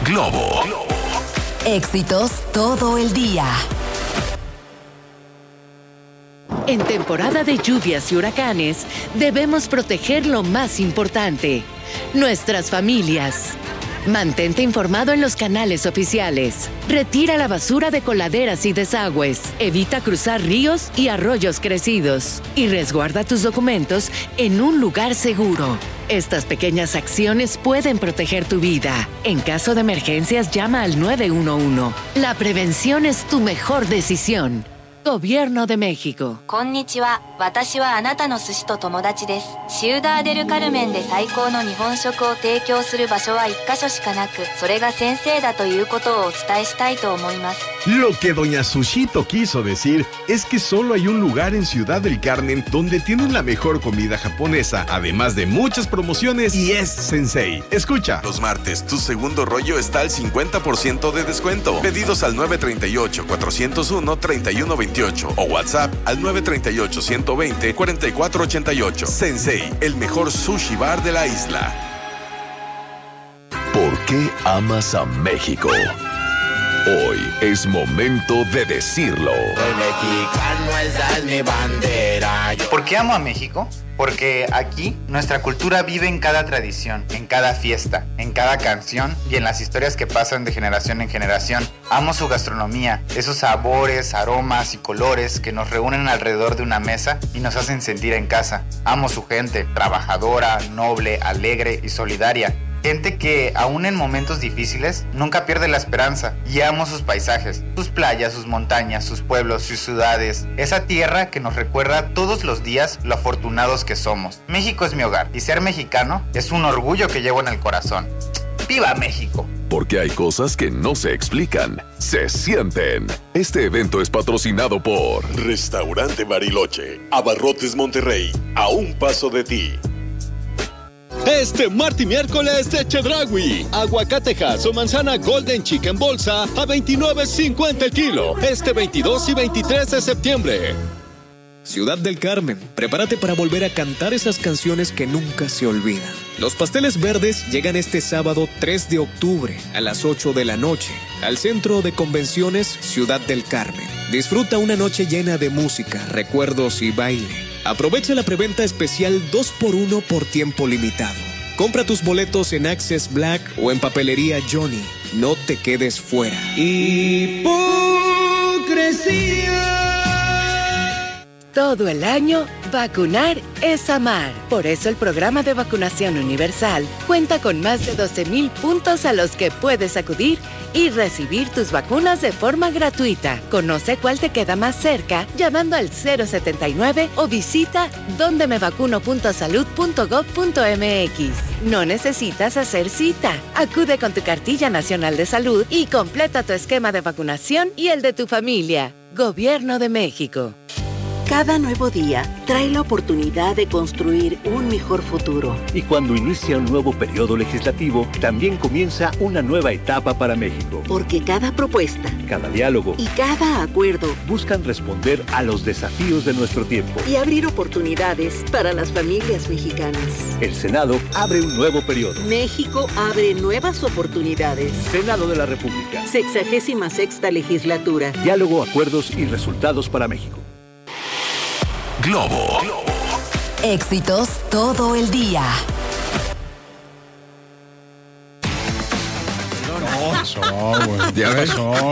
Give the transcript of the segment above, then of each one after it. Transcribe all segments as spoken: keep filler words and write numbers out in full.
Globo. Éxitos todo el día. En temporada de lluvias y huracanes, debemos proteger lo más importante, nuestras familias. Mantente informado en los canales oficiales. Retira la basura de coladeras y desagües. Evita cruzar ríos y arroyos crecidos. Y resguarda tus documentos en un lugar seguro. Estas pequeñas acciones pueden proteger tu vida. En caso de emergencias, llama al nueve uno uno. La prevención es tu mejor decisión. Gobierno de México. Konnichiwa. 私はあなたの寿司と友達です。シウダーデルカルメンで最高の日本食を提供する場所は一カ所しかなく、それが先生だということをお伝えしたいと思います。 Lo que doña Sushito quiso decir es que solo hay un lugar en Ciudad del Carmen donde tienen la mejor comida japonesa, además de muchas promociones, y es Sensei. Escucha. Los martes, tu segundo rollo está al cincuenta por ciento de descuento. Pedidos al nueve tres ocho, cuatro cero uno, tres uno dos ocho o WhatsApp al nueve tres ocho, uno dos cero, cuatro cuatro ocho ocho. Sensei, el mejor sushi bar de la isla. ¿Por qué amas a México? Hoy es momento de decirlo. Soy mexicano, esa es mi bandera. ¿Por qué amo a México? Porque aquí nuestra cultura vive en cada tradición, en cada fiesta, en cada canción y en las historias que pasan de generación en generación. Amo su gastronomía, esos sabores, aromas y colores que nos reúnen alrededor de una mesa y nos hacen sentir en casa. Amo su gente, trabajadora, noble, alegre y solidaria. Gente que, aún en momentos difíciles, nunca pierde la esperanza. Y amo sus paisajes, sus playas, sus montañas, sus pueblos, sus ciudades. Esa tierra que nos recuerda todos los días lo afortunados que somos. México es mi hogar y ser mexicano es un orgullo que llevo en el corazón. ¡Viva México! Porque hay cosas que no se explican, se sienten. Este evento es patrocinado por Restaurante Bariloche, Abarrotes Monterrey, a un paso de ti. Este martes y miércoles de Chedraui. Aguacatejas o manzana Golden Chicken bolsa a veintinueve cincuenta el kilo. Este veintidós y veintitrés de septiembre. Ciudad del Carmen, prepárate para volver a cantar esas canciones que nunca se olvidan. Los Pasteles Verdes llegan este sábado tres de octubre a las ocho de la noche al Centro de Convenciones Ciudad del Carmen. Disfruta una noche llena de música, recuerdos y baile. Aprovecha la preventa especial dos por uno por tiempo limitado. Compra tus boletos en Access Black o en Papelería Johnny. No te quedes fuera. Hipocresía. Todo el año, vacunar es amar. Por eso el programa de vacunación universal cuenta con más de doce mil puntos a los que puedes acudir y recibir tus vacunas de forma gratuita. Conoce cuál te queda más cerca llamando al cero setenta y nueve o visita donde me vacuno punto salud punto gob punto eme equis. No necesitas hacer cita. Acude con tu cartilla nacional de salud y completa tu esquema de vacunación y el de tu familia. Gobierno de México. Cada nuevo día trae la oportunidad de construir un mejor futuro. Y cuando inicia un nuevo periodo legislativo, también comienza una nueva etapa para México. Porque cada propuesta, cada diálogo y cada acuerdo buscan responder a los desafíos de nuestro tiempo y abrir oportunidades para las familias mexicanas. El Senado abre un nuevo periodo. México abre nuevas oportunidades. Senado de la República. Sexagésima sexta legislatura. Diálogo, acuerdos y resultados para México. Globo. Éxitos todo el día. Ya ves.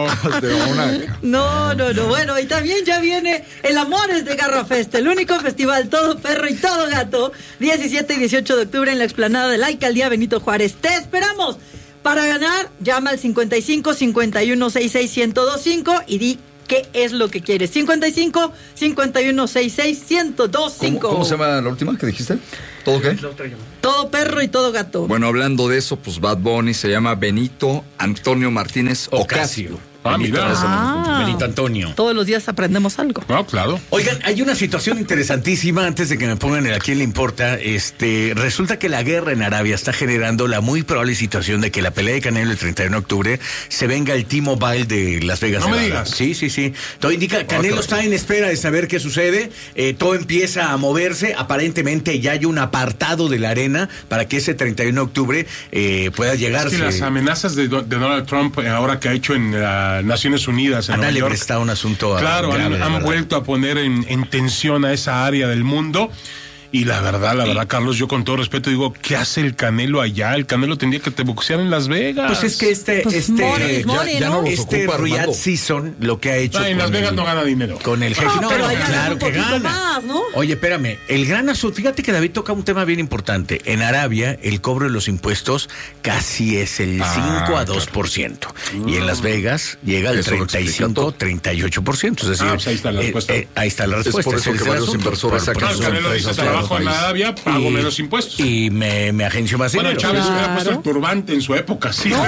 No, no, no. Bueno, y también ya viene el Amores de Garra Fest, el único festival todo perro y todo gato, diecisiete y dieciocho de octubre en la explanada de la Alcaldía Benito Juárez. ¡Te esperamos! Para ganar, llama al cincuenta y cinco, cincuenta y uno, sesenta y seis, ciento veinticinco y di ¿qué es lo que quieres? cincuenta y cinco, cincuenta y uno, sesenta y seis, ciento veinticinco. ¿Cómo, ¿Cómo se llama la última que dijiste? ¿Todo qué? Todo perro y todo gato. Bueno, hablando de eso, pues Bad Bunny se llama Benito Antonio Martínez Ocasio. Ah, mira. Ah. Benito Antonio. Todos los días aprendemos algo. No, claro. Oigan, hay una situación interesantísima antes de que me pongan el a quién le importa. Este, resulta que la guerra en Arabia está generando la muy probable situación de que la pelea de Canelo el treinta y uno de octubre se venga el T-Mobile de Las Vegas. No me Nevada. digas. Sí, sí, sí. Todo indica, Canelo está en espera de saber qué sucede. Eh, todo empieza a moverse. Aparentemente ya hay un apartado de la arena para que ese treinta y uno de octubre eh, pueda llegarse. Es que las amenazas de, de Donald Trump eh, ahora que ha hecho en uh, Naciones Unidas en Nueva York, está un asunto claro, grave, han, han vuelto a poner en, en tensión a esa área del mundo. Y la verdad, la verdad, Carlos, yo con todo respeto digo, ¿qué hace el Canelo allá? El Canelo tendría que te boxear en Las Vegas. Pues es que este, pues este, money, money, ya, ya ¿no? no este Riyadh Season lo que ha hecho. Ah, en Las Vegas el, no gana dinero. Con el jefe. No, No, pero no, allá claro un que gana. Más, ¿no? Oye, espérame, el gran asunto, fíjate que David toca un tema bien importante. En Arabia, el cobro de los impuestos casi es el ah, cinco a dos por ciento. Claro. Y en Las Vegas llega al treinta y cinco, treinta y ocho por ciento. Es decir, ah, pues ahí está la respuesta. Eh, eh, ahí está la respuesta. Es por eso que varios inversores sacan sus Canelo dice, trabajo en Arabia, pago menos impuestos. Y me, me agencio más bueno, dinero. Chávez hubiera puesto el turbante en su época, sí. No,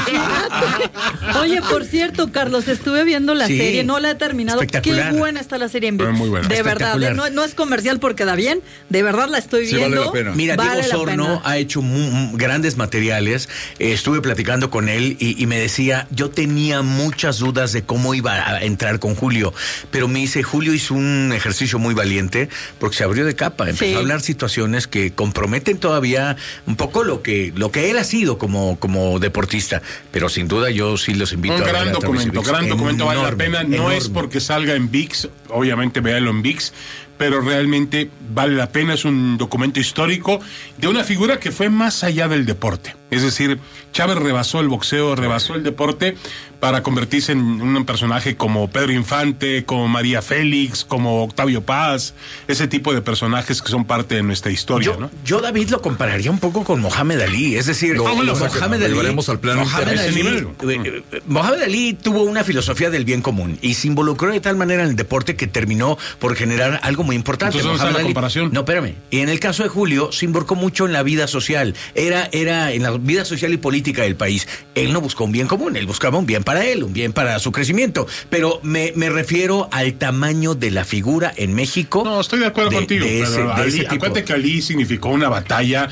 oye, por cierto, Carlos, estuve viendo la sí, serie, no la he terminado. Qué buena está la serie en ViX. Muy buena. De verdad, ¿eh? no, no es comercial porque da bien, de verdad la estoy sí, viendo. Vale la pena. Mira, vale Diego Sorno ha hecho muy, grandes materiales. Eh, estuve platicando con él y, y me decía, yo tenía muchas dudas de cómo iba a entrar con Julio, pero me dice, Julio hizo un ejercicio muy valiente porque se abrió de capa, empezó sí. a hablar situaciones que comprometen todavía un poco lo que lo que él ha sido como, como deportista, pero sin duda yo sí los invito un a ver. Un gran documento, gran documento, vale la pena, no enorme. Es porque salga en ViX, obviamente véanlo en ViX, pero realmente vale la pena, es un documento histórico de una figura que fue más allá del deporte. Es decir, Chávez rebasó el boxeo, rebasó el deporte para convertirse en un personaje como Pedro Infante, como María Félix, como Octavio Paz, ese tipo de personajes que son parte de nuestra historia, yo, ¿no? Yo, David, lo compararía un poco con Mohamed Ali, es decir, no, no, no, Mohamed Ali, al plano Mohamed Ali, nivel. eh, eh, Mohamed Ali tuvo una filosofía del bien común y se involucró de tal manera en el deporte que terminó por generar algo muy importante. Entonces, ¿dónde está la Ali, comparación? No, espérame. Y en el caso de Julio, se involucró mucho en la vida social. Era, era en la vida social y política del país. Él no buscó un bien común, él buscaba un bien para él, un bien para su crecimiento. Pero me, me refiero al tamaño de la figura en México. No, estoy de acuerdo de, contigo. De ese, pero de Ali, ese tipo. Acuérdate que Ali significó una batalla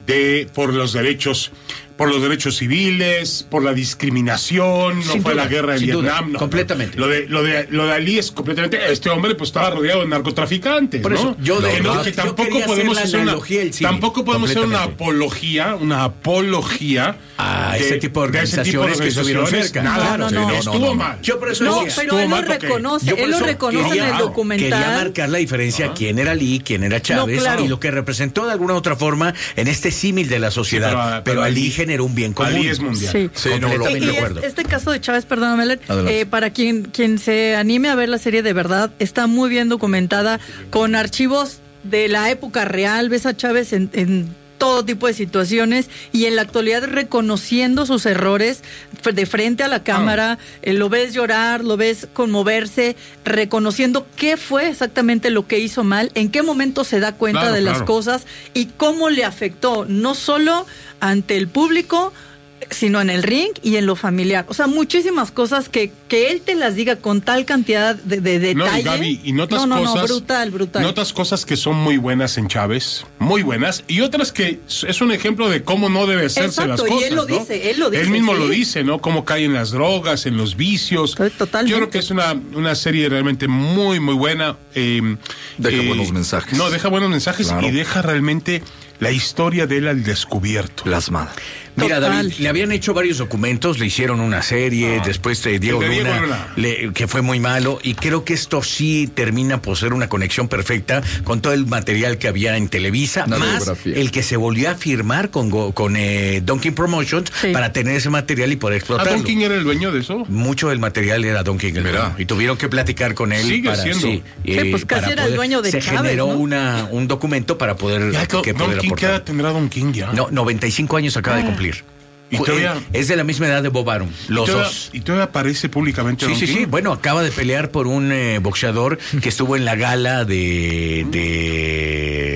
de por los derechos por los derechos civiles, por la discriminación, no sin fue duda, la guerra de Vietnam, duda, no, completamente. Lo de, lo de lo de Ali es completamente, este hombre pues estaba rodeado de narcotraficantes, por eso, ¿no? yo de que, no, verdad, que yo tampoco podemos hacer una tampoco podemos hacer una apología, una apología a de, ese tipo de organizaciones, tipo de organizaciones que estuvieron cerca. Nada, no, no, no, estuvo no, no. mal. Yo por eso no, decía, pero él lo reconoce, él lo reconoce quería, en el documental. Quería marcar la diferencia, ah. quién era Ali, quién era Chávez, no, claro. y lo que representó de alguna u otra forma en este símil de la sociedad. Sí, pero, pero, pero Ali generó un bien común. Ali es mundial. Sí, sí no, completamente y de acuerdo. Este caso de Chávez, perdóname, eh, para quien, quien se anime a ver la serie de verdad, está muy bien documentada, con archivos de la época real, ves a Chávez en, en todo tipo de situaciones y en la actualidad reconociendo sus errores de frente a la cámara, oh. eh, lo ves llorar, lo ves conmoverse, reconociendo qué fue exactamente lo que hizo mal, en qué momento se da cuenta claro, de claro. las cosas y cómo le afectó, no solo ante el público, sino en el ring y en lo familiar. O sea, muchísimas cosas que, que él te las diga con tal cantidad de, de detalle. No, y Gaby, y notas no, no, cosas, no, brutal, brutal. Notas cosas que son muy buenas en Chávez, muy buenas, y otras que es un ejemplo de cómo no debe hacerse Exacto, las cosas. Y él lo ¿no? dice, él lo dice. Él mismo sí. lo dice, ¿no? Cómo cae en las drogas, en los vicios. Totalmente. Yo creo que es una, una serie realmente muy, muy buena. Eh, deja eh, buenos mensajes. No, deja buenos mensajes claro. y deja realmente la historia de él al descubierto. Plasmada. Mira, Total. David, le habían hecho varios documentos, le hicieron una serie, ah, después de Diego de Luna, Diego Luna. Le, que fue muy malo, y creo que esto sí termina por ser una conexión perfecta con todo el material que había en Televisa, una más biografía. el que se volvió a firmar con, con eh, Don King Promotions sí. para tener ese material y poder explotarlo. ¿Ah, Don King era el dueño de eso? Mucho del material era Don King, Mira. y tuvieron que platicar con él. Sigue para, siendo. Sí, sí, eh, pues casi para era poder, el dueño de se Chávez, generó ¿no? una, un documento para poder ya, que Don poder King, ¿qué edad tendrá Don King ya? No, noventa y cinco años acaba ah. de cumplir. ¿Y todavía, es de la misma edad de Bob Arum, los ¿y todavía, dos. ¿Y todavía aparece públicamente Sí, Don sí, King? sí. Bueno, acaba de pelear por un eh, boxeador que estuvo en la gala de, de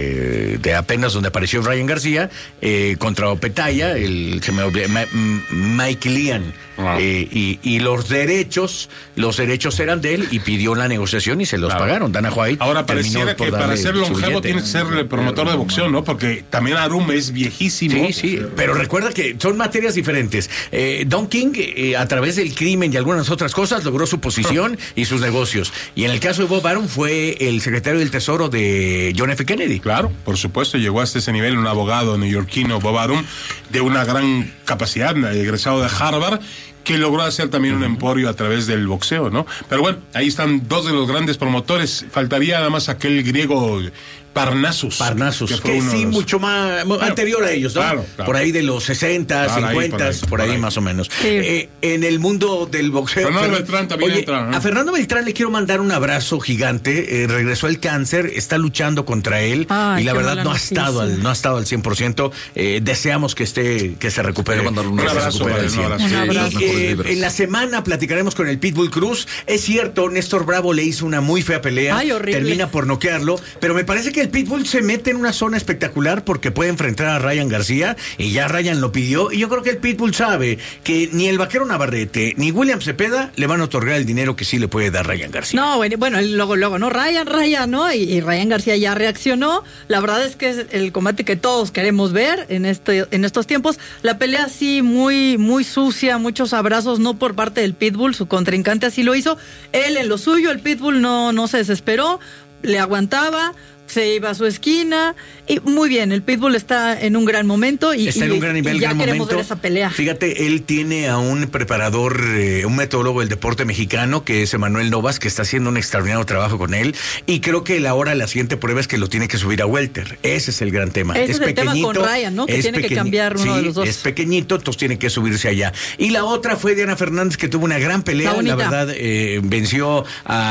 de, de apenas donde apareció Ryan García, eh, contra Opetaya, el se me olvidó, Ma, Mike Lian. Ah. Eh, y, y los derechos, los derechos eran de él y pidió la negociación y se los claro. pagaron. Dana White. Ahora pareciera que para ser longevo tienes que ser el promotor de boxeo, ¿no? Porque también Arum es viejísimo. Sí, sí, pero recuerda que son materias diferentes. Eh, Don King, eh, a través del crimen y algunas otras cosas, logró su posición y sus negocios. Y en el caso de Bob Arum fue el secretario del Tesoro de John F. Kennedy. Claro, por supuesto, llegó hasta ese nivel un abogado neoyorquino, Bob Arum, de una gran capacidad, egresado de Harvard, que logró hacer también un emporio a través del boxeo, ¿no? Pero bueno, ahí están dos de los grandes promotores. Faltaría nada más aquel griego Parnassus. Parnassus, que, que sí, los... mucho más claro, anterior a ellos, ¿no? Claro, claro. Por ahí de los sesenta, claro, cincuenta, ahí, por, ahí, por ahí, por ahí más o menos. Sí. Eh, en el mundo del boxeo. Fernando Fer... Beltrán también Oye, entra, ¿no? A Fernando Beltrán le quiero mandar un abrazo gigante. Eh, regresó el cáncer, está luchando contra él. Ay, y la verdad no ha, estado al, no ha estado al cien por ciento. Eh, deseamos que esté, que se recupere. Un, un abrazo. Un abrazo. Un abrazo. Y, eh, en la semana platicaremos con el Pitbull Cruz. Es cierto, Néstor Bravo le hizo una muy fea pelea. Ay, horrible. Termina por noquearlo. Pero me parece que el Pitbull se mete en una zona espectacular porque puede enfrentar a Ryan García y ya Ryan lo pidió y yo creo que el Pitbull sabe que ni el Vaquero Navarrete ni William Cepeda le van a otorgar el dinero que sí le puede dar Ryan García. No, bueno, bueno luego, luego, ¿no? Ryan, Ryan, ¿no? Y, y Ryan García ya reaccionó. La verdad es que es el combate que todos queremos ver en este, en estos tiempos. La pelea sí muy, muy sucia, muchos abrazos, no por parte del Pitbull, su contrincante así lo hizo. Él en lo suyo, el Pitbull no, no se desesperó, le aguantaba, se iba a su esquina y muy bien, el Pitbull está en un gran momento y, está en y, un gran nivel, y ya gran queremos momento. ver esa pelea. Fíjate, él tiene a un preparador, eh, un metodólogo del deporte mexicano que es Emanuel Novas, que está haciendo un extraordinario trabajo con él y creo que la hora, la siguiente prueba es que lo tiene que subir a welter. Ese es el gran tema. Ese es, es el pequeñito, tema con Ryan, ¿no? Que tiene pequeñi- que cambiar uno sí, de los dos. Es pequeñito, entonces tiene que subirse allá. Y la otra fue Diana Fernández, que tuvo una gran pelea, la, la verdad, eh, venció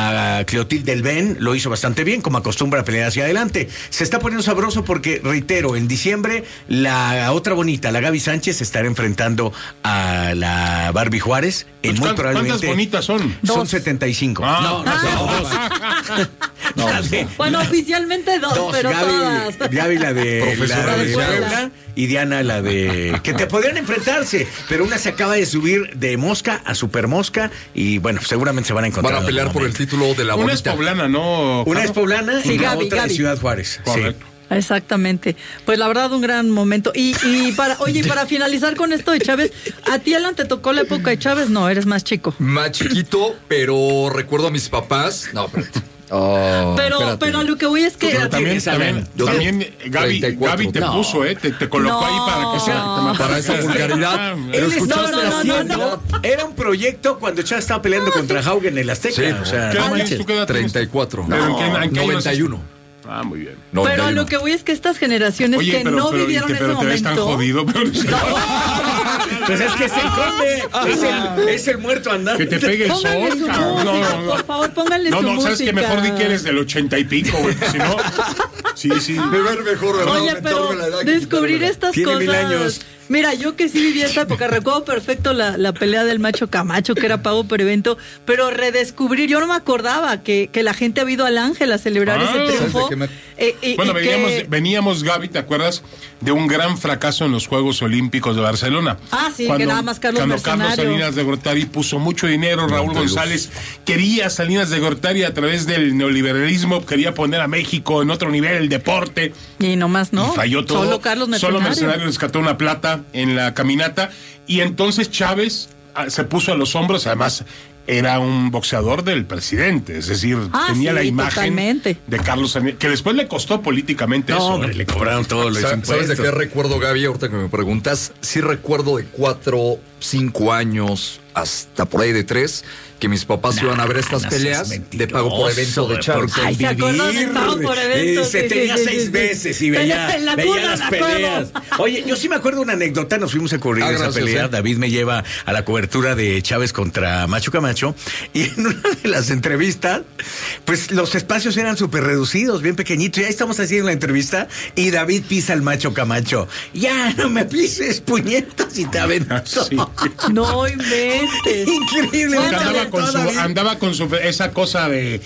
a Cleotilde Delben, lo hizo bastante bien, como acostumbra a pelear hacia adelante. Se está poniendo sabroso porque, reitero, en diciembre la otra bonita, la Gaby Sánchez, estará enfrentando a la Barbie Juárez. En muy probablemente, ¿cuántas bonitas son? Son dos. setenta y cinco. Ah, no, no, ah. no, no, no. Bueno, oficialmente dos, dos pero Gaby, todas. Gaby la de, la de Puebla y Diana la de... Que te podrían enfrentarse, pero una se acaba de subir de mosca a super mosca y bueno, seguramente se van a encontrar. Van a pelear por el título de la una bonita. Una es poblana, ¿no? Una es poblana sí, y la Gaby, otra Gaby. de Ciudad Juárez. Correcto. Sí. Exactamente. Pues la verdad, un gran momento. Y, y para, oye, y para finalizar con esto de Chávez, ¿a ti, Alan, te tocó la época de Chávez? No, eres más chico. Más chiquito, pero recuerdo a mis papás. No, pero. Oh, pero, espérate. pero lo que voy es que. Pero también, también, también Gaby, Gaby te no. puso, ¿eh? Te, te colocó no. ahí para que sea. No. Para esa vulgaridad. Él escuchaste no, no, no, no, no. Era un proyecto cuando Chávez estaba peleando contra Haugen en el Azteca. Sí, o sea, ¿qué no manches. ¿Tú qué edad treinta y cuatro. No, ¿en qué, en qué noventa y uno. Ah, muy bien. Pero noventa y uno. A lo que voy es que estas generaciones Oye, que pero, no pero, vivieron te, ese pero momento. Pero te ves tan jodido. Pero... No. Pues es que es el conde. Es el, es el muerto andante. Que te pegue el pónganle sol. Su No, música, no, no. Por favor, pónganle no, su no, música. No, sabes que mejor di que eres del ochenta y pico, güey. Si no. Sí, sí. Me ver mejor, ¿verdad? Oye, pero descubrir estas Tiene cosas. Mil años. Mira, yo que sí viví esta época, recuerdo perfecto la, la pelea del Macho Camacho, que era pago por evento, pero redescubrir, yo no me acordaba que, que la gente ha ido al Ángel a celebrar ah, ese triunfo. Me... Eh, eh, bueno, veníamos, que... veníamos, Gaby, ¿te acuerdas? De un gran fracaso en los Juegos Olímpicos de Barcelona. Ah, sí, cuando, que nada más Carlos Cuando Mercenario. Carlos Salinas de Gortari puso mucho dinero, Raúl no, González quería a Salinas de Gortari a través del neoliberalismo, quería poner a México en otro nivel, el deporte. Y nomás no. Y falló todo. Solo Carlos Mercenario. Solo Mercenario rescató una plata en la caminata. Y entonces Chávez se puso a los hombros, además era un boxeador del presidente, es decir, ah, tenía sí, la imagen totalmente. de Carlos Salinas, que después le costó políticamente no, eso. Hombre, le cobraron todo lo ¿Sabes, ¿Sabes de qué recuerdo, Gaby? Ahorita que me preguntas, sí recuerdo de cuatro, cinco años, hasta por ahí de tres, que mis papás nah, iban a ver estas no peleas de pago por evento de Chávez. Ay, ¿se acuerdan de pago por evento? Eh, se sí, tenía sí, seis sí, veces sí. y veía, la veía cuna, las peleas. Oye, yo sí me acuerdo una anécdota, nos fuimos a cubrir ah, esa gracias, pelea. Eh. David me lleva a la cobertura de Chávez contra Macho Camacho y en una de las entrevistas, pues los espacios eran súper reducidos, bien pequeñitos. Ya estamos haciendo la entrevista y David pisa al Macho Camacho. Ya, no me pises, puñetas, y te aventó. Sí. No inventes. Increíble. Andaba con, su, andaba con su esa cosa de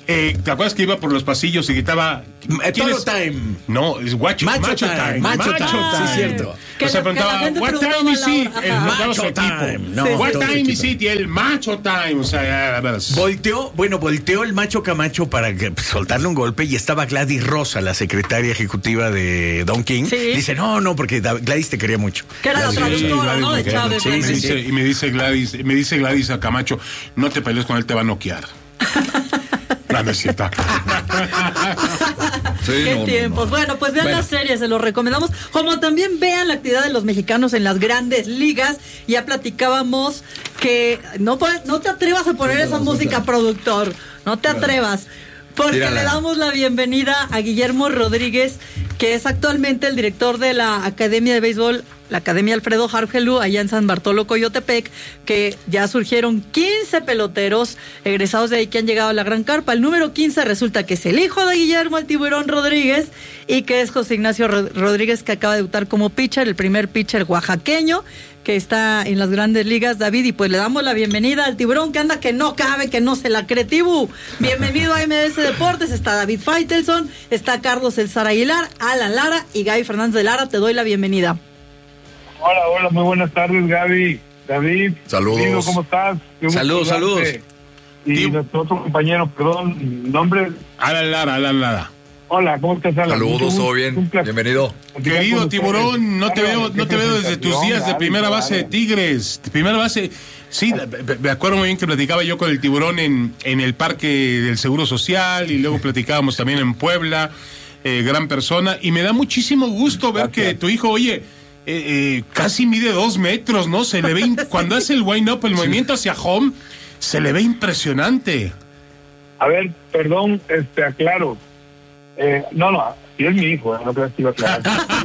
Eh, ¿Te acuerdas que iba por los pasillos y gritaba Todo Time? No, es guacho, Macho, macho time, time, macho, macho time. time. Sí, cierto. Que o sea, preguntaba, what time is it? El Macho time. No, what todo time equipo. is it? Y el macho time. O sea, ya, ya, ya. Volteó, bueno, volteó el Macho Camacho para que, pues, soltarle un golpe y estaba Gladys Rosa, la secretaria ejecutiva de Don King. Sí. Dice, no, no, porque Gladys te quería mucho. Que era la Gladys, traductora, ¿no? De Chávez. Sí, Sí, me sí, dice, sí. y me dice Gladys, me dice Gladys a Camacho, no te pelees con él, te va a noquear. La necesita. Sí, Qué no, no, tiempos. no. Bueno, pues vean Bueno. la serie, se los recomendamos. Como también vean la actividad de los mexicanos en las grandes ligas. Ya platicábamos que no, puedes- no te atrevas a poner esa música, productor. No te atrevas. Porque Tírala. le damos la bienvenida a Guillermo Rodríguez, que es actualmente el director de la Academia de Béisbol, la Academia Alfredo Hargelú, allá en San Bartolo, Coyotepec, que ya surgieron quince peloteros egresados de ahí que han llegado a la Gran Carpa. El número quince resulta que es el hijo de Guillermo, el Tiburón Rodríguez, y que es José Ignacio Rod- Rodríguez, que acaba de debutar como pitcher, el primer pitcher oaxaqueño, que está en las grandes ligas, David, y pues le damos la bienvenida al Tiburón, que anda que no cabe, que no se la cree, Tibu. Bienvenido a M S Deportes, está David Faitelson, está Carlos Elzar Aguilar, Alan Lara y Gaby Fernández de Lara, te doy la bienvenida. Hola, hola, muy buenas tardes, Gaby, David. Saludos. Amigo, ¿cómo estás? Qué gusto Saludos, saludarte. saludos. Y nuestro otro compañero, perdón, nombre. Alan Lara, Alan Lara. Hola, ¿cómo estás, Alan? Saludos, Mucho todo gusto, bien. un placer. Bienvenido. Querido Tiburón, no te veo, no te veo desde tus días de primera base de Tigres. Primera base, sí, me acuerdo muy bien que platicaba yo con el Tiburón en, en el Parque del Seguro Social y luego platicábamos también en Puebla, eh, gran persona, y me da muchísimo gusto ver que tu hijo, oye, eh, eh, casi mide dos metros, ¿no? Se le ve, in- cuando hace el wind up, el movimiento hacia home, se le ve impresionante. A ver, perdón, este, aclaro. Eh, no, no, sí es mi hijo, eh, no creas que iba a aclarar.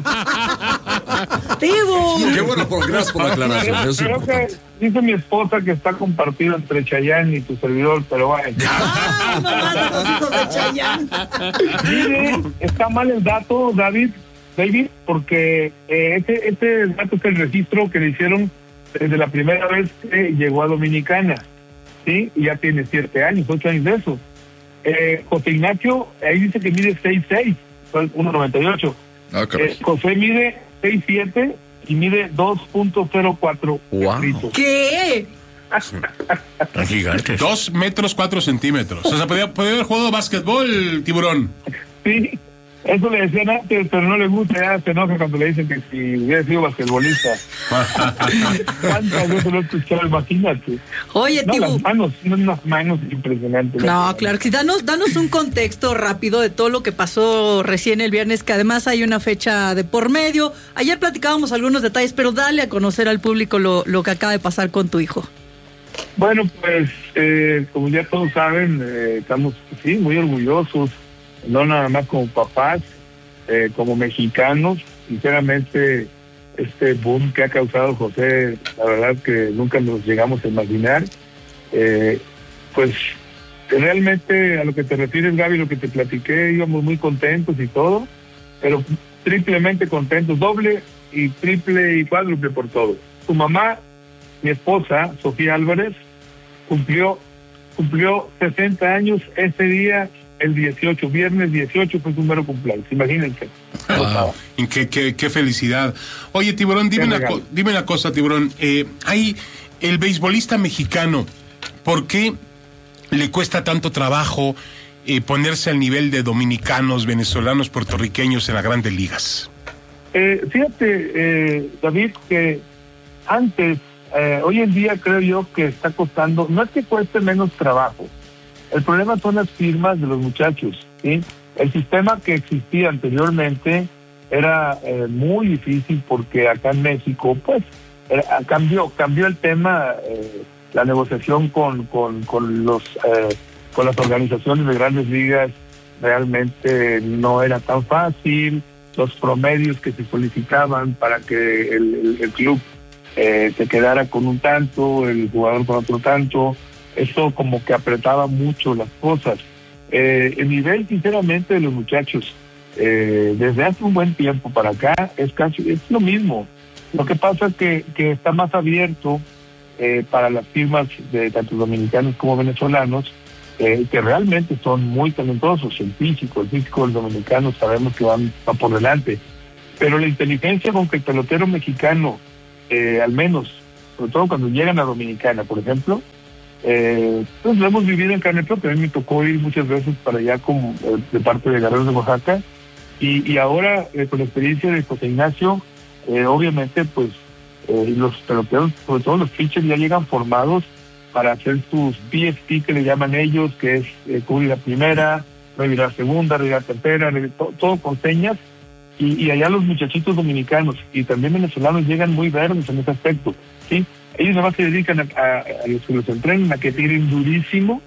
¡Tibu! Qué bueno, por, gracias por la aclaración. Creo, Eso es creo importante. que dice mi esposa que está compartido entre Chayanne y tu servidor, pero bueno. ¡Ay, mamá de los hijos de Chayanne! Mire, está mal el dato, David, David, porque eh, este, este dato es el registro que le hicieron desde la primera vez que llegó a Dominicana, ¿sí? Y ya tiene siete años, ocho años de eso. Eh, José Ignacio, ahí dice que mide seis seis, uno noventa y ocho. Ah, caray. Eh, José mide seis siete y mide dos punto cero cuatro. Wow. ¿Qué? Gigantes. Dos metros cuatro centímetros. O sea, podía, podía haber jugado básquetbol, Tiburón. Sí, eso le decían antes, pero no le gusta, ya se enoja cuando le dicen que si hubiera sido basquetbolista. ¿Cuántas veces lo he escuchado? Imagínate. Oye, No, Tibu. las manos, unas manos impresionantes. No, claro que sí. Danos, danos un contexto rápido de todo lo que pasó recién el viernes, que además hay una fecha de por medio. Ayer platicábamos algunos detalles, pero dale a conocer al público lo, lo que acaba de pasar con tu hijo. Bueno, pues, eh, como ya todos saben, eh, estamos, sí, muy orgullosos, no nada más como papás, eh, como mexicanos. Sinceramente, este boom que ha causado José, la verdad que nunca nos llegamos a imaginar. Eh, pues, realmente a lo que te refieres, Gaby, lo que te platiqué, íbamos muy contentos y todo, pero triplemente contentos, doble y triple y cuádruple por todo. Tu mamá, mi esposa, Sofía Álvarez, cumplió cumplió sesenta años ese día, el dieciocho, viernes dieciocho fue su mero cumpleaños, imagínense. Wow. Y qué, qué, qué felicidad. Oye, Tiburón, dime, Qué una, regalo. co- dime una cosa, Tiburón. Eh, hay el beisbolista mexicano, ¿por qué le cuesta tanto trabajo eh, ponerse al nivel de dominicanos, venezolanos, puertorriqueños en las grandes ligas? Eh, fíjate, eh, David, que antes, eh, hoy en día creo yo que está costando, no es que cueste menos trabajo, el problema son las firmas de los muchachos, ¿sí? El sistema que existía anteriormente era eh, muy difícil porque acá en México, pues, eh, cambió, cambió el tema, eh, la negociación con, con, con los eh, con las organizaciones de grandes ligas realmente no era tan fácil, los promedios que se solicitaban para que el, el, el club eh, se quedara con un tanto, el jugador con otro tanto, eso como que apretaba mucho las cosas. Eh, el nivel, sinceramente, de los muchachos, eh, desde hace un buen tiempo para acá, es casi es lo mismo. Lo que pasa es que, que está más abierto eh, para las firmas de tanto dominicanos como venezolanos, eh, que realmente son muy talentosos. El físico, el físico del dominicano sabemos que van, van por delante, pero la inteligencia con que el pelotero mexicano, eh, al menos, sobre todo cuando llegan a Dominicana, por ejemplo, eh, pues lo hemos vivido en carne propia. A mí me tocó ir muchas veces para allá como eh, de parte de Guerreros de Oaxaca, y, y ahora eh, con la experiencia de José Ignacio, eh, obviamente pues eh, los peloteros, sobre todo los pitchers, ya llegan formados para hacer sus P S P, que le llaman ellos, que es eh, cubrir la primera, revirar segunda, revirar tercera, revirar, to, todo con señas, y, y allá los muchachitos dominicanos y también venezolanos llegan muy verdes en ese aspecto, ¿sí? Ellos nada más se dedican a, a, a los que los entrenan, a que tiren durísimo,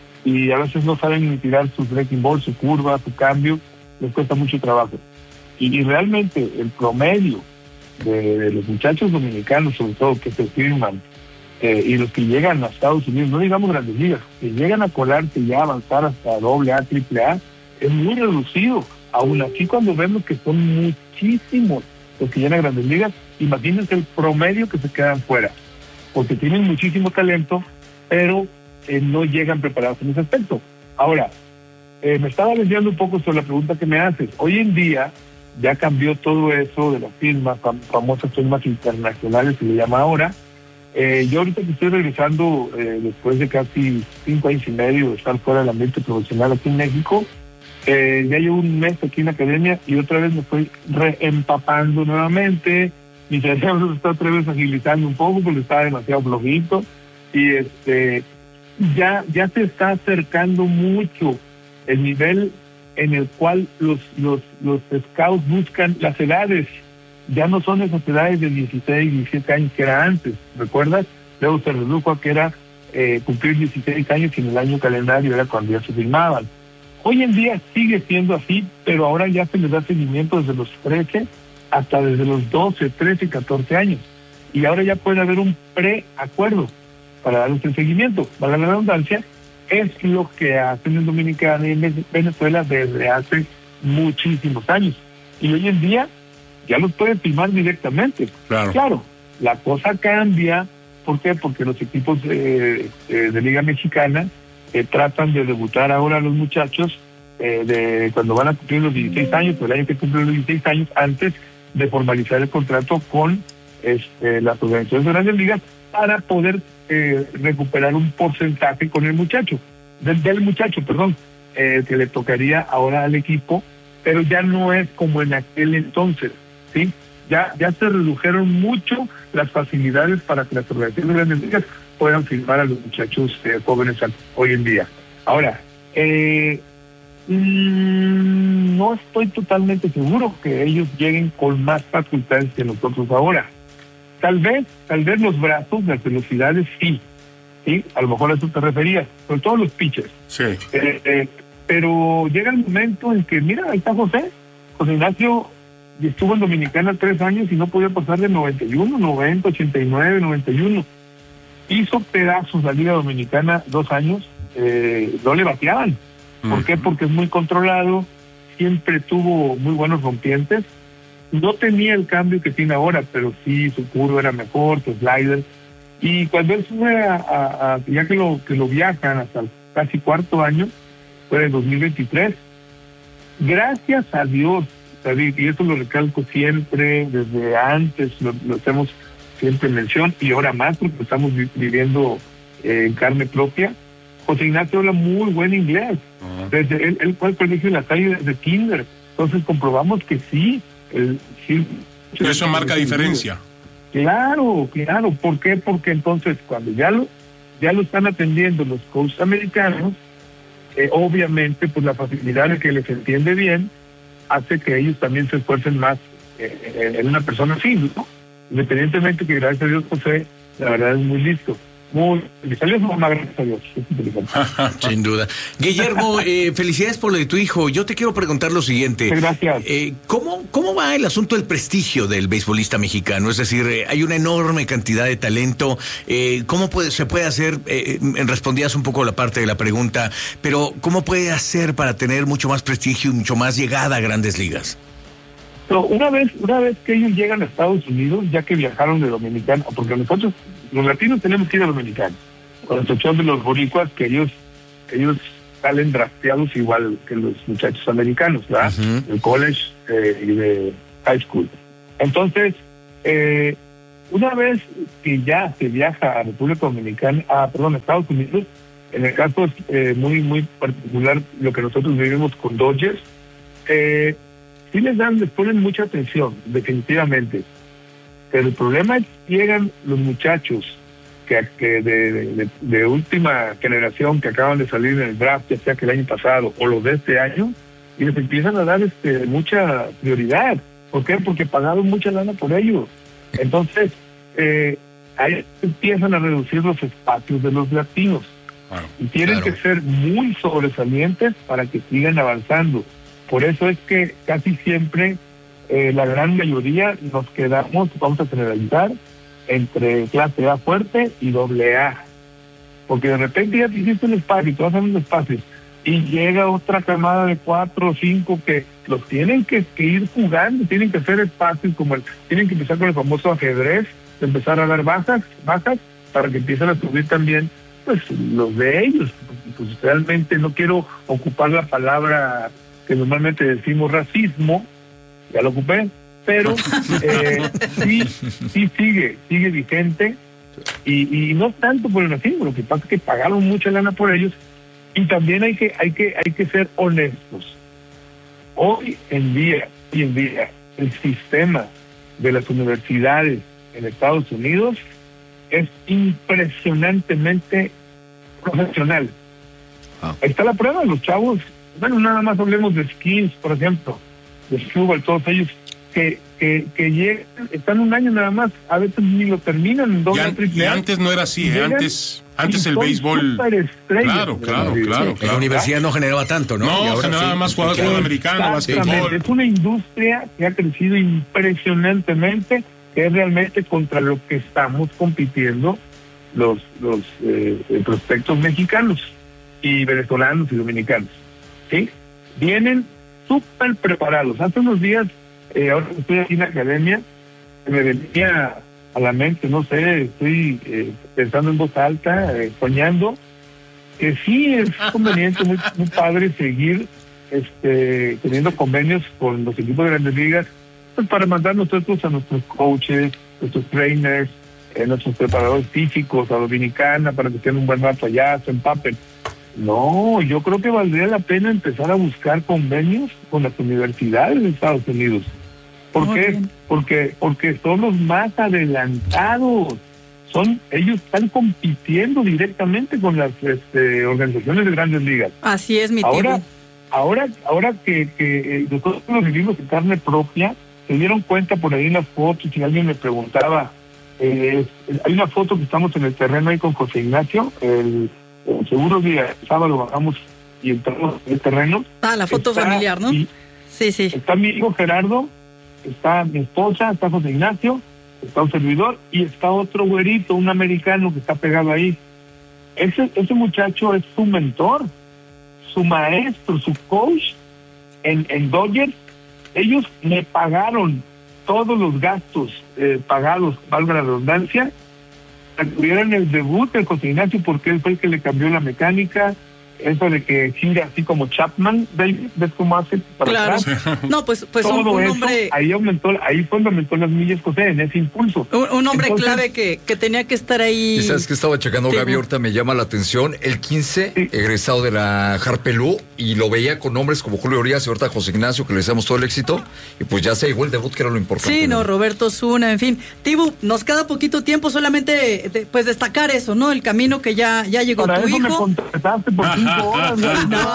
y a veces no saben ni tirar su breaking ball, su curva, su cambio, les cuesta mucho trabajo. Y, y realmente el promedio de, de los muchachos dominicanos, sobre todo, que se firman, eh, y los que llegan a Estados Unidos, no digamos grandes ligas, que llegan a colarse y ya avanzar hasta doble A, triple A, es muy reducido. Aún así, cuando vemos que son muchísimos los que llegan a grandes ligas, imagínense el promedio que se quedan fuera, porque tienen muchísimo talento, pero eh, no llegan preparados en ese aspecto. Ahora, eh, me estaba desviando un poco sobre la pregunta que me haces. Hoy en día ya cambió todo eso de las firmas, fam famosas firmas internacionales, se le llama ahora. Eh, yo ahorita que estoy regresando, eh, después de casi cinco años y medio de estar fuera del ambiente profesional aquí en México, eh, ya llevo un mes aquí en la academia y otra vez me estoy reempapando nuevamente. Mi cerebro se está otra vez agilizando un poco porque está demasiado flojito, y este ya, ya se está acercando mucho el nivel en el cual los, los, los scouts buscan las edades. Ya no son esas edades de dieciséis, diecisiete años que era antes, ¿recuerdas? Luego se redujo a que era eh, cumplir dieciséis años, y en el año calendario era cuando ya se firmaban. Hoy en día sigue siendo así, pero ahora ya se les da seguimiento desde los trece hasta desde los doce, trece, catorce años. Y ahora ya puede haber un preacuerdo para darles el seguimiento. Para la redundancia, es lo que hacen en Dominicana y en Venezuela desde hace muchísimos años. Y hoy en día ya los pueden firmar directamente. Claro. Claro, la cosa cambia. ¿Por qué? Porque los equipos de, de, de Liga Mexicana eh, tratan de debutar ahora a los muchachos eh, de cuando van a cumplir los dieciséis años, pero el año que cumplen los dieciséis años, antes de formalizar el contrato con este, las organizaciones de grandes ligas, para poder eh, recuperar un porcentaje con el muchacho, del, del muchacho, perdón, eh, que le tocaría ahora al equipo, pero ya no es como en aquel entonces, ¿sí? Ya, ya se redujeron mucho las facilidades para que las organizaciones de grandes ligas puedan firmar a los muchachos eh, jóvenes hoy en día. Ahora, eh, mmm, no estoy totalmente seguro que ellos lleguen con más facultades que nosotros ahora. Tal vez, tal vez los brazos, las velocidades, sí, sí, a lo mejor a eso te referías, sobre todo los pitchers. Sí. Eh, eh, pero llega el momento en que, mira, ahí está José, José Ignacio estuvo en Dominicana tres años y no podía pasar de noventa y uno, noventa, ochenta y nueve, noventa y uno. Hizo pedazos la Liga Dominicana dos años, eh, no le bateaban. ¿Por qué? Porque es muy controlado, siempre tuvo muy buenos rompientes. No tenía el cambio que tiene ahora, pero sí su curva era mejor, su slider. Y cuando él fue a, a, a ya que lo que lo viajan hasta el casi cuarto año, fue en dos mil veintitrés, gracias a Dios, David, y eso lo recalco siempre, desde antes lo, lo hacemos siempre en mención, y ahora más porque lo estamos vi viviendo eh, en carne propia. José Ignacio habla muy buen inglés. Uh-huh. Desde él, él fue al colegio en la calle desde kinder, entonces comprobamos que sí. El, sí, eso marca diferencia. Claro, claro. ¿Por qué? Porque entonces cuando ya lo ya lo están atendiendo los coaches americanos, eh, obviamente pues la facilidad de que les entiende bien hace que ellos también se esfuercen más eh, en una persona así, ¿no? Independientemente que gracias a Dios José, la verdad es muy listo. Muy, salió mamá, gracias a Dios. Sin duda. Guillermo, eh, felicidades por lo de tu hijo. Yo te quiero preguntar lo siguiente. Gracias. Eh, ¿cómo, ¿Cómo va el asunto del prestigio del beisbolista mexicano? Es decir, eh, hay una enorme cantidad de talento. Eh, ¿Cómo puede, se puede hacer? Eh, respondías un poco la parte de la pregunta, pero ¿cómo puede hacer para tener mucho más prestigio y mucho más llegada a grandes ligas? Pero una vez, una vez que ellos llegan a Estados Unidos, ya que viajaron de Dominicana, porque nosotros, los latinos, tenemos que ir a Dominicana, con la excepción de los boricuas, que ellos ellos salen drafteados igual que los muchachos americanos, ¿verdad? Uh-huh. Del college eh, y de high school. Entonces, eh, una vez que ya se viaja a República Dominicana, a, perdón, a Estados Unidos, en el caso eh, muy, muy particular, lo que nosotros vivimos con Dodgers, eh, sí les dan, les ponen mucha atención, definitivamente. Pero el problema es que llegan los muchachos que, que de, de, de última generación que acaban de salir en el draft, ya sea que el año pasado o los de este año, y les empiezan a dar este, mucha prioridad. ¿Por qué? Porque pagaron mucha lana por ellos. Entonces, eh, ahí empiezan a reducir los espacios de los latinos. Wow, y tienen claro. que ser muy sobresalientes para que sigan avanzando. Por eso es que casi siempre eh, la gran mayoría nos quedamos, vamos a generalizar, entre clase A fuerte y doble A. Porque de repente ya te hiciste un espacio y te vas a un espacio y llega otra camada de cuatro o cinco que los tienen que, que ir jugando, tienen que hacer espacios como el, tienen que empezar con el famoso ajedrez, de empezar a dar bajas, bajas para que empiecen a subir también pues los de ellos. Pues realmente no quiero ocupar la palabra que normalmente decimos racismo, ya lo ocupé, pero eh, sí, sí sigue, sigue vigente y, y no tanto por el racismo, lo que pasa es que pagaron mucha lana por ellos y también hay que, hay que, hay que ser honestos. Hoy en día, hoy en día, el sistema de las universidades en Estados Unidos es impresionantemente profesional. Ah. Ahí está la prueba, los chavos, bueno, nada más hablemos de skins, por ejemplo, de fútbol, todos ellos que, que, que llegan, están un año nada más, a veces ni lo terminan en doble y, y antes no era así, ¿eh? antes antes el béisbol, claro, claro, sí, claro, sí. claro. La universidad no generaba tanto, ¿no? No, generaba sí, más jugadores claro. americanos, basquetbol. Es una industria que ha crecido impresionantemente, que es realmente contra lo que estamos compitiendo los los eh, prospectos mexicanos y venezolanos y dominicanos, ¿sí? Vienen súper preparados. Hace unos días, eh, ahora que estoy aquí en la academia, me venía a la mente, no sé, estoy eh, pensando en voz alta, eh, soñando, que sí es conveniente, muy, muy padre seguir este, teniendo convenios con los equipos de Grandes Ligas, pues para mandar nosotros a nuestros coaches, nuestros trainers, eh, nuestros preparadores físicos a Dominicana para que estén un buen rato allá, se empapen. No, yo creo que valdría la pena empezar a buscar convenios con las universidades de Estados Unidos. ¿Por Muy qué? Bien. Porque porque son los más adelantados. Son ellos están compitiendo directamente con las este, organizaciones de Grandes Ligas. Así es, mi tío. Ahora, ahora, ahora que, que nosotros lo vivimos en carne propia, se dieron cuenta por ahí en las fotos y alguien me preguntaba, eh, hay una foto que estamos en el terreno ahí con José Ignacio, el seguro día sábado bajamos y entramos en el terreno. Ah, la foto está, familiar, ¿no? Y, sí, sí. Está mi hijo Gerardo, está mi esposa, está José Ignacio, está un servidor y está otro güerito, un americano que está pegado ahí. Ese, ese muchacho es su mentor, su maestro, su coach en, en Dodgers. Ellos me pagaron todos los gastos eh, pagados, valga la redundancia, tuvieron el debut del José Ignacio porque él fue el que le cambió la mecánica, eso de que gira así como Chapman, David, ¿ves cómo hace para claro. atrás? No, pues, pues todo un, un eso, hombre... ahí aumentó, ahí fue donde aumentó las millas José, en ese impulso. Un, un hombre Entonces, clave que, que tenía que estar ahí. ¿Y sabes que estaba checando, sí, Gaby? Ahorita me llama la atención, el quince, sí. egresado de la Harpelú, y lo veía con nombres como Julio Urias y ahorita José Ignacio, que le deseamos todo el éxito, y pues ya se llegó el debut, que era lo importante. Sí, no, Roberto Zuna, en fin. Tibu, nos queda poquito tiempo, solamente de, pues destacar eso, ¿no? El camino que ya, ya llegó Para tu eso hijo. me contrataste por cinco horas, ¿no? No.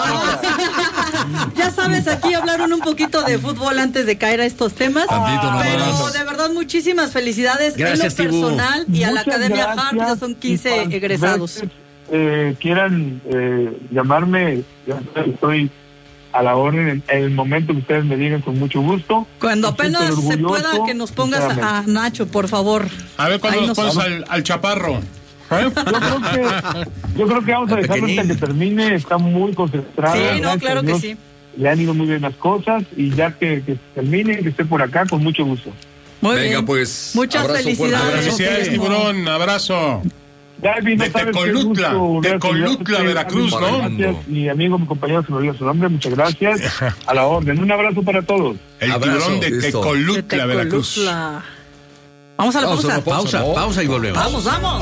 Ya sabes, aquí hablaron un poquito de fútbol antes de caer a estos temas. Tantito, pero no, de verdad, muchísimas felicidades gracias, en lo personal Tibu. y a la Muchas Academia gracias. Hart, ya son quince egresados. Veces, eh, quieran eh, llamarme, yo estoy a la orden en, en el momento que ustedes me digan, con mucho gusto. Cuando apenas se pueda, que nos pongas a, a Nacho, por favor. A ver cuándo nos, nos pones al, al Chaparro. Yo creo que yo creo que vamos a dejarlo hasta que termine. Está muy concentrado. Sí, no, claro que sí. Le han ido muy bien las cosas y ya que, que termine, que esté por acá, con mucho gusto. Muy Venga, bien. pues. Muchas abrazo, felicidades. Felicidades, Tiburón. Abrazo. Gaby, no de sabes qué Tecolutla, gusto, gracias, Tecolutla, gracias, Veracruz, ¿no? Gracias, mi amigo, mi compañero, se me olvidó su nombre, muchas gracias. A la orden. Un abrazo para todos. El Abrazo. tiburón de Listo. Tecolutla, De Tecolutla. Veracruz. Vamos a la pausa. Pausa, pausa y volvemos. Vamos, vamos.